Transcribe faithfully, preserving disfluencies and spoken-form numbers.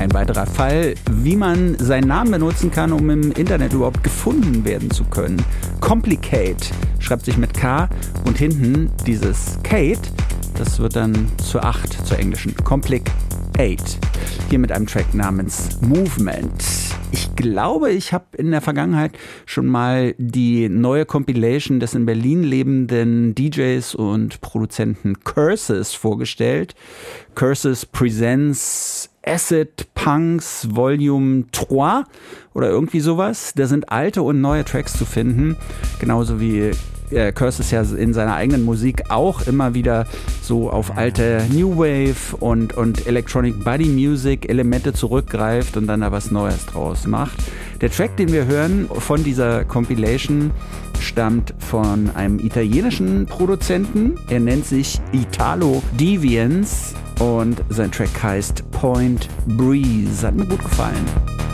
ein weiterer Fall, wie man seinen Namen benutzen kann, um im Internet überhaupt gefunden werden zu können. Complicate schreibt sich mit K und hinten dieses Kate, das wird dann zur acht, zur englischen. Complicate. Hier mit einem Track namens Movement. Ich glaube, ich habe in der Vergangenheit schon mal die neue Compilation des in Berlin lebenden D Js und Produzenten Curses vorgestellt. Curses Presents Acid Punks Volume drei oder irgendwie sowas. Da sind alte und neue Tracks zu finden, genauso wie äh, Curses ja in seiner eigenen Musik auch immer wieder so auf alte New Wave und, und Electronic Body Music Elemente zurückgreift und dann da was Neues draus macht. Der Track, den wir hören von dieser Compilation, stammt von einem italienischen Produzenten. Er nennt sich Italo Deviance und sein Track heißt Point Breeze. Hat mir gut gefallen.